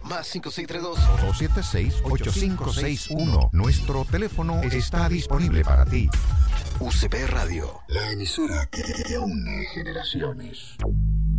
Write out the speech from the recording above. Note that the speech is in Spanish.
Más 5632 276-8561. Nuestro teléfono está disponible para ti. UCP Radio. La emisora que une generaciones.